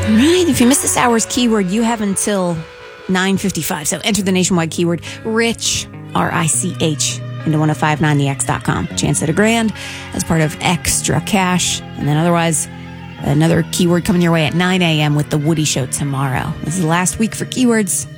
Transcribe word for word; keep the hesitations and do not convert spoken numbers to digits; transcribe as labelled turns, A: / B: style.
A: All right. If you missed this hour's keyword, you have until nine fifty-five. So enter the nationwide keyword RICH, R I C H, into ten fifty-nine the x dot com. Chance at a grand as part of extra cash. And then otherwise, another keyword coming your way at nine a.m. with The Woody Show tomorrow. This is the last week for keywords.